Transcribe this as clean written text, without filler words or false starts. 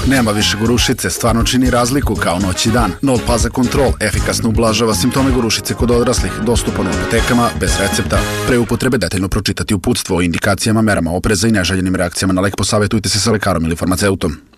Nema više gorušice, stvarno čini razliku kao noć i dan. Novplaza Control efikasno ublažava simptome gorušice kod odraslih, dostupan u apotekama bez recepta. Pre upotrebe detaljno pročitati uputstvo o indikacijama, merama opreza i neželjenim reakcijama na lek, posavjetujte se sa lekarom ili farmaceutom.